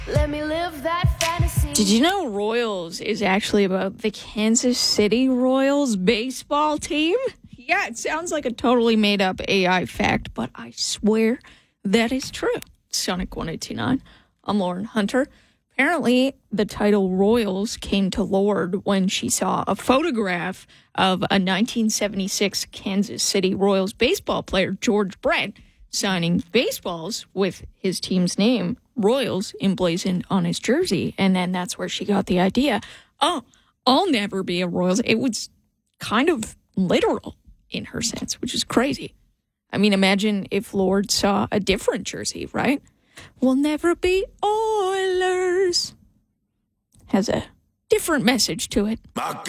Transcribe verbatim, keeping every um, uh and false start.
Let me live that fantasy. Did you know Royals is actually about the Kansas City Royals baseball team? Yeah, it sounds like a totally made-up A I fact, but I swear that is true. Sonic one eighty-nine. I'm Lauren Hunter. Apparently, the title Royals came to Lord when she saw a photograph of a nineteen seventy-six Kansas City Royals baseball player, George Brett, signing baseballs with his team's name, Royals, emblazoned on his jersey. And then that's where she got the idea, oh, I'll never be a Royals. It was kind of literal in her sense, which is crazy. I mean, imagine if Lord saw a different jersey, right? We'll never be Oilers. Has a different message to it.